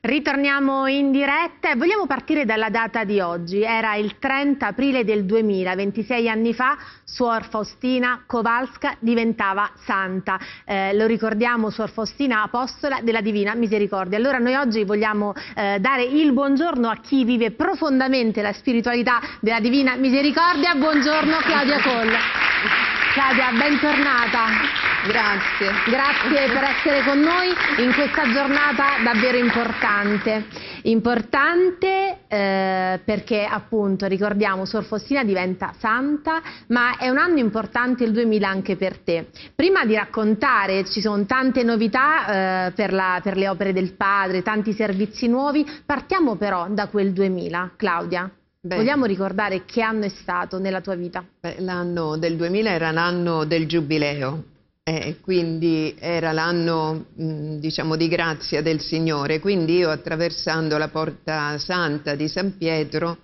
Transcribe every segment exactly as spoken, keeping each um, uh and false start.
Ritorniamo in diretta e vogliamo partire dalla data di oggi. Era il trenta aprile del duemila, ventisei anni fa, Suor Faustina Kowalska diventava santa. Eh, lo ricordiamo, Suor Faustina, apostola della Divina Misericordia. Allora noi oggi vogliamo eh, dare il buongiorno a chi vive profondamente la spiritualità della Divina Misericordia. Buongiorno Claudia Coll. Claudia, bentornata. Grazie. Grazie per essere con noi in questa giornata davvero importante. Importante eh, perché appunto ricordiamo Suor Faustina diventa santa, ma è un anno importante il duemila anche per te. Prima di raccontare, ci sono tante novità eh, per, la, per le opere del Padre, tanti servizi nuovi, partiamo però da quel duemila, Claudia. Beh, vogliamo ricordare che anno è stato nella tua vita? L'anno del duemila era l'anno del Giubileo, eh, quindi era l'anno diciamo di grazia del Signore, quindi io attraversando la Porta Santa di San Pietro,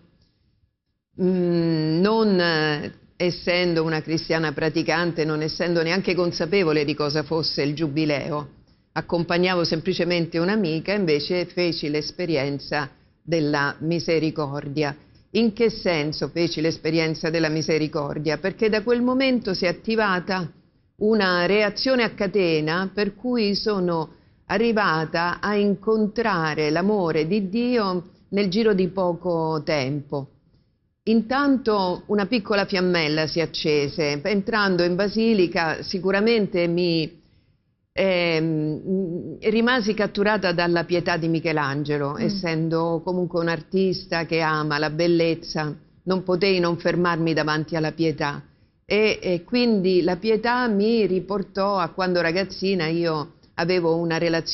mh, non eh, essendo una cristiana praticante, non essendo neanche consapevole di cosa fosse il Giubileo, accompagnavo semplicemente un'amica, invece feci l'esperienza della misericordia. In che senso feci l'esperienza della misericordia? Perché da quel momento si è attivata una reazione a catena per cui sono arrivata a incontrare l'amore di Dio nel giro di poco tempo. Intanto una piccola fiammella si accese. Entrando in basilica sicuramente mi Eh, rimasi catturata dalla pietà di Michelangelo, mm. essendo comunque un artista che ama la bellezza, non potei non fermarmi davanti alla pietà e, e quindi la pietà mi riportò a quando ragazzina io avevo una relazione